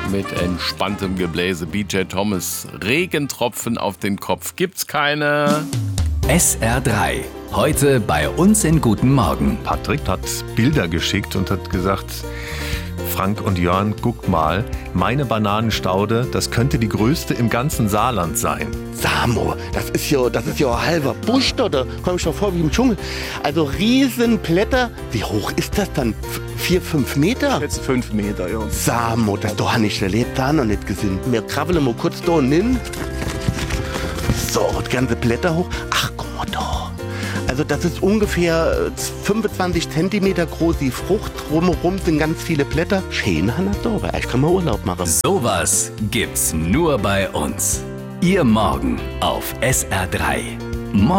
mit entspanntem Gebläse. BJ Thomas, Regentropfen auf den Kopf. Gibt's keine? SR3. Heute bei uns in Guten Morgen. Patrick hat Bilder geschickt und hat gesagt, Frank und Jörn, guckt mal, meine Bananenstaude, das könnte die größte im ganzen Saarland sein. Samo, das ist ja ein halber Busch da komme ich doch vor wie im Dschungel. Also Riesenblätter, wie hoch ist das dann? 4, 5 Meter? Jetzt 5 Meter, ja. Samo, das habe ich nicht erlebt, da noch nicht gesehen. Wir krabbeln mal kurz da und hin. So, das ganze Blätter hoch. Ach, guck mal da. Also das ist ungefähr 25 Zentimeter groß, die Frucht. Drumherum sind ganz viele Blätter. Schön, Hanna, da. Ich kann mal Urlaub machen. Sowas gibt's nur bei uns. Ihr Morgen auf SR3.